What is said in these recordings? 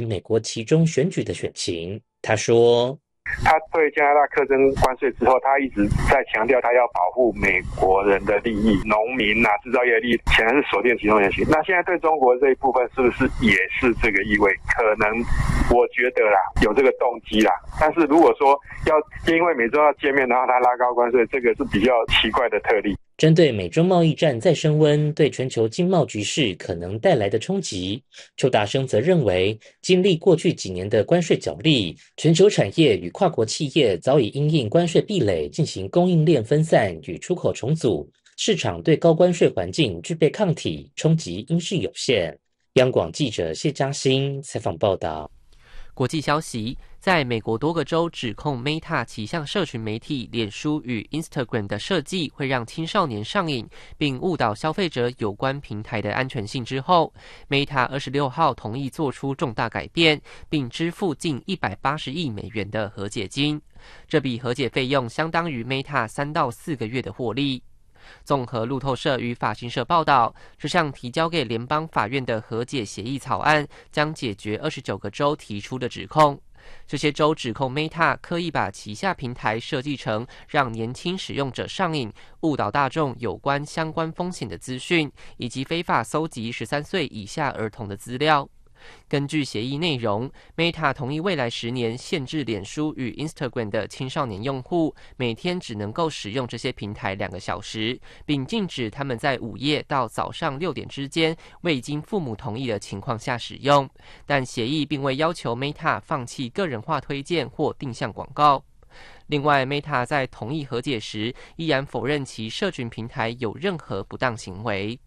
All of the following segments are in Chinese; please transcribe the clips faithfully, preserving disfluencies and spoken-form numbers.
美国其中选举的选情。他说， 他对加拿大课征关税之后，他一直在强调他要保护美国人的利益、农民啊、制造业利益，显然是锁定其中原型。那现在对中国这一部分是不是也是这个意味？可能我觉得啦，有这个动机啦。但是如果说要因为美中要见面，然后他拉高关税，这个是比较奇怪的特例。 针对美中贸易战再升温对全球经贸局势可能带来的冲击，邱达生则认为，经历过去几年的关税角力，全球产业与跨国企业早已因应关税壁垒进行供应链分散与出口重组，市场对高关税环境具备抗体，冲击应是有限。央广记者谢嘉欣采访报道。 国际消息，在美国多个州指控 Meta 旗下社群媒体脸书与 Instagram 的设计会让青少年上瘾，并误导消费者有关平台的安全性之后， Meta 二十六号同意做出重大改变，并支付近一百八十亿美元的和解金。这笔和解费用相当于 Meta 三到四个月的获利。综合路透社与法新社报道，这项提交给联邦法院的和解协议草案将解决二十九个州提出的指控。这些州指控 Meta 刻意把旗下平台设计成让年轻使用者上瘾，误导大众有关相关风险的资讯，以及非法搜集十三岁以下儿童的资料。根据协议内容， Meta 同意未来十年限制脸书与 Instagram 的青少年用户每天只能够使用这些平台两个小时，并禁止他们在午夜到早上六点之间未经父母同意的情况下使用。但协议并未要求 Meta 放弃个人化推荐或定向广告。另外， Meta 在同意和解时依然否认其社群平台有任何不当行为。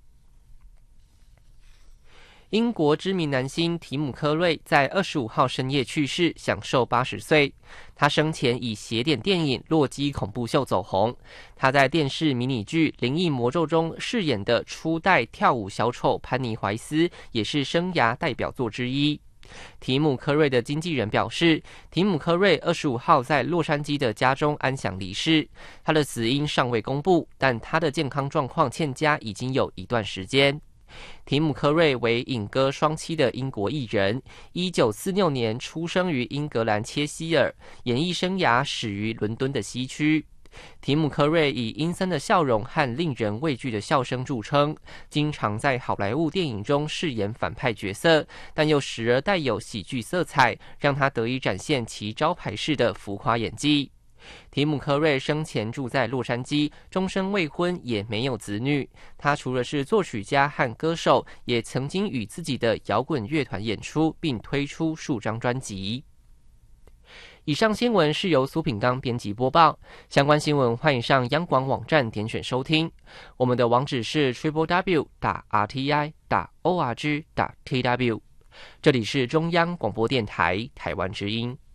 英国知名男星提姆·科瑞在二十五号深夜去世，享受八十岁。他生前以邪典电影《洛基恐怖秀》走红。他在电视迷你剧《灵异魔咒》中饰演的初代跳舞小丑潘尼怀斯，也是生涯代表作之一。提姆·科瑞的经纪人表示，提姆·科瑞二十五号在洛杉矶的家中安详离世，他的死因尚未公布，但他的健康状况欠佳已经有一段时间。提姆·科瑞为影歌双栖的英国艺人，一九四六年出生于英格兰切希尔，演艺生涯始于伦敦的西区。提姆·科瑞以阴森的笑容和令人畏惧的笑声著称，经常在好莱坞电影中饰演反派角色，但又时而带有喜剧色彩，让他得以展现其招牌式的浮夸演技。提姆·科瑞生前住在洛杉矶，终身未婚，也没有子女。他除了是作曲家和歌手，也曾经与自己的摇滚乐团演出，并推出数张专辑。以上新闻是由苏品刚编辑播报，相关新闻欢迎上央广网站点选收听。我们的网址是 triple w 打 r t i 打 o r g 打 t w。这里是中央广播电台台湾之音。